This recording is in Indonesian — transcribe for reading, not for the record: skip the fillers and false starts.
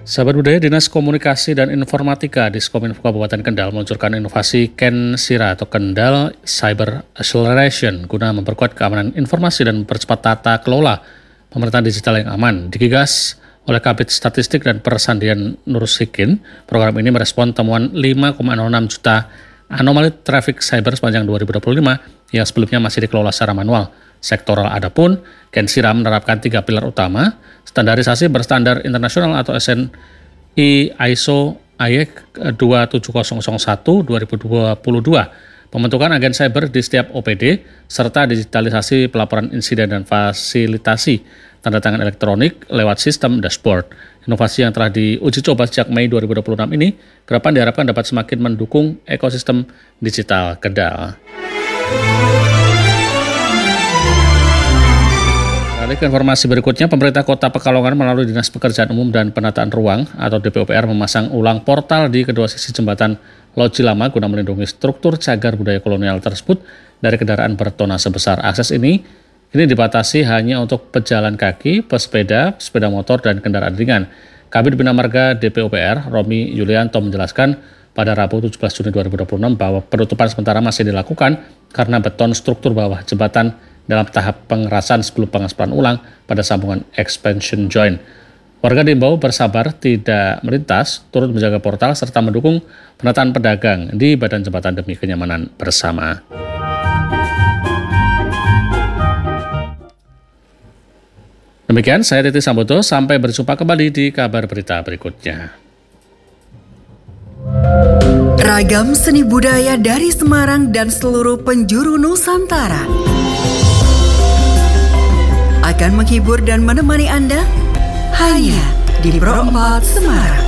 Sahabat budaya, Dinas Komunikasi dan Informatika Diskominfo Kabupaten Kendal meluncurkan inovasi KenSira atau Kendal Cyber Acceleration guna memperkuat keamanan informasi dan mempercepat tata kelola pemerintahan digital yang aman. Digagas oleh Kabid Statistik dan Persandian Nur Sikin, program ini merespon temuan 5,06 juta anomali traffic cyber sepanjang 2025 yang sebelumnya masih dikelola secara manual. Sektoral adapun, KenSira menerapkan 3 pilar utama, standarisasi berstandar internasional atau SNI ISO IEC 27001 2022, pembentukan agen cyber di setiap OPD, serta digitalisasi pelaporan insiden dan fasilitasi tanda tangan elektronik lewat sistem dashboard. Inovasi yang telah diuji coba sejak Mei 2026 ini, ke depan diharapkan dapat semakin mendukung ekosistem digital Kendal. Ke informasi berikutnya, pemerintah Kota Pekalongan melalui Dinas Pekerjaan Umum dan Penataan Ruang atau DPUPR memasang ulang portal di kedua sisi jembatan Loji Lama guna melindungi struktur cagar budaya kolonial tersebut dari kendaraan bertonase besar. Akses ini dibatasi hanya untuk pejalan kaki, pesepeda, sepeda motor, dan kendaraan ringan. Kabid Bina Marga DPUPR, Romi Yulianto, menjelaskan pada Rabu 17 Juni 2026 bahwa penutupan sementara masih dilakukan karena beton struktur bawah jembatan dalam tahap pengerasan sebelum pengaspalan ulang pada sambungan expansion joint. Warga diimbau bersabar, tidak melintas, turut menjaga portal, serta mendukung penataan pedagang di badan jembatan demi kenyamanan bersama. Demikian, saya Titi Sambodo, sampai berjumpa kembali di kabar berita berikutnya. Ragam seni budaya dari Semarang dan seluruh penjuru Nusantara akan menghibur dan menemani Anda hanya di Pro 4 Semarang.